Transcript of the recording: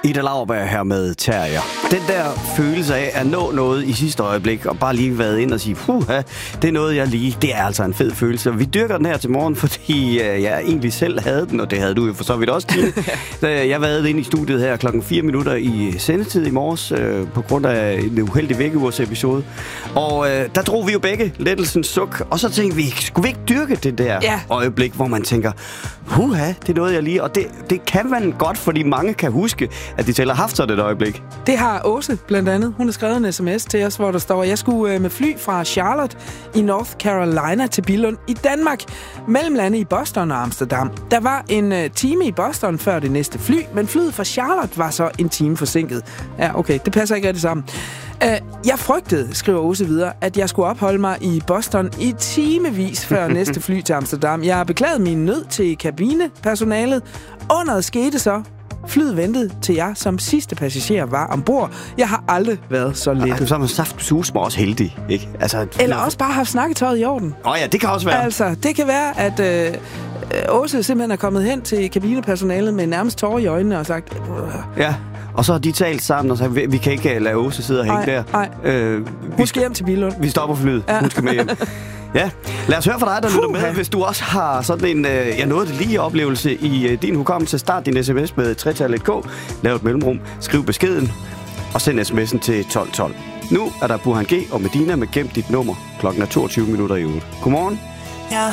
Ida Lauerberg her med Terrier. Den der følelse af at nå noget i sidste øjeblik, og bare lige været ind og sige, det er noget, jeg lige... Det er altså en fed følelse. Vi dyrker den her til morgen, fordi jeg egentlig selv havde den, og det havde du jo for så vidt også, Tine. Jeg var inde i studiet her klokken 4 minutter i sendetid i morges, på grund af en uheldig vækkeugersepisode. Og der drog vi jo begge lettelsens suk, og så tænkte vi, skulle vi ikke dyrke det der øjeblik, hvor man tænker, det er noget, jeg lige... Og det kan man godt, fordi mange kan huske, at de selv har haft sådan et øjeblik. Det har Åse blandt andet. Hun har skrevet en sms til os, hvor der står, jeg skulle med fly fra Charlotte i North Carolina til Billund i Danmark, mellemlande i Boston og Amsterdam. Der var en time i Boston før det næste fly, men flyet fra Charlotte var så en time forsinket. Ja, okay, det passer ikke rigtig sammen. Jeg frygtede, skriver Åse videre, at jeg skulle opholde mig i Boston i timevis før næste fly til Amsterdam. Jeg har beklaget min nød til kabinepersonalet. Underet skete så. Flyet ventede til jeg som sidste passager var ombord. Jeg har aldrig været så let. Så er man saftsus mig også heldig, ikke? Altså, eller også bare haft snakketøjet i orden. Ja, det kan også være. Altså, det kan være, at Åse simpelthen er kommet hen til kabinepersonalet med nærmest tårer i øjnene og sagt... Ja, og så har de talt sammen og sagt, vi kan ikke lade Åse sidde og hænge der. Nej, hun skal hjem til Billund. Vi stopper flyet. Ja. Hun skal med hjem. Ja, lad os høre fra dig, der lytter med, hvis du også har sådan en, noget det lige oplevelse i din hukommelse. Start din sms med 3-tallet K, lav et mellemrum, skriv beskeden og send sms'en til 1212. Nu er der Burhan G og Medina med Gem dit nummer. Klokken er 22 minutter i 8. Godmorgen.